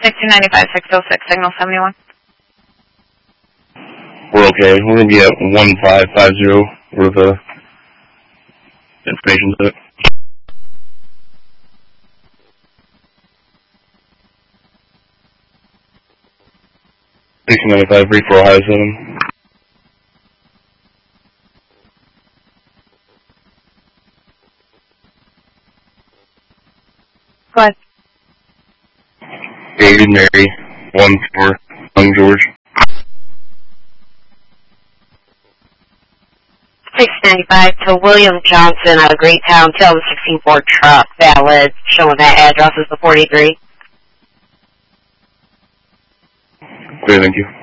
6295, 606, signal 71. We're okay. We're going to be at 1550 with the information set. 6295, read for Ohio 7. Go ahead. David Mary, 14, Young George. 695 to William Johnson out of Greytown, 2016 Ford truck, valid, showing that address is the 43. Clear, thank you.